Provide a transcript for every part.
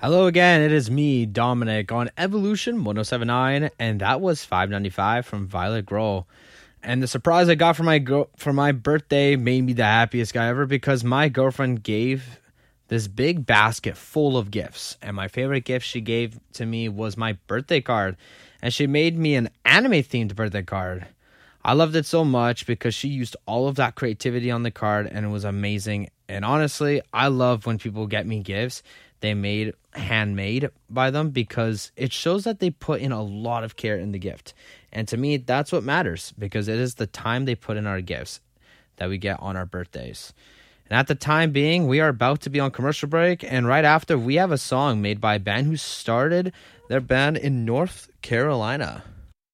Hello again, it is me, Dominic, on Evolution 1079, and that was 595 from Violet Grohl. And the surprise I got for my birthday made me the happiest guy ever because my girlfriend gave this big basket full of gifts. And my favorite gift she gave to me was my birthday card. And she made me an anime-themed birthday card. I loved it so much because she used all of that creativity on the card and it was amazing. And honestly, I love when people get me gifts they made handmade by them because it shows that they put in a lot of care in the gift. And to me, that's what matters because it is the time they put in our gifts that we get on our birthdays. And at the time being, we are about to be on commercial break. And right after, we have a song made by a band who started their band in North Carolina.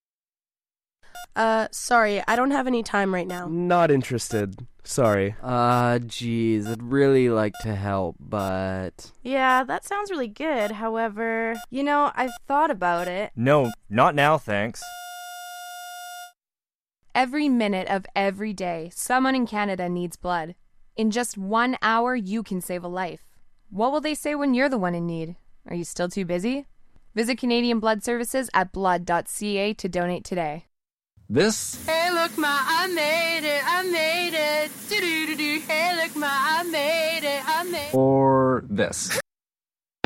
Sorry, I don't have any time right now. Not interested. Sorry. Geez, I'd really like to help, but... Yeah, that sounds really good. However, I've thought about it. No, not now, thanks. Every minute of every day, someone in Canada needs blood. In just 1 hour, you can save a life. What will they say when you're the one in need? Are you still too busy? Visit Canadian Blood Services at blood.ca to donate today. Hey, look, ma, I made it. Do-do-do-do. Hey, look, ma, I made it. Or this.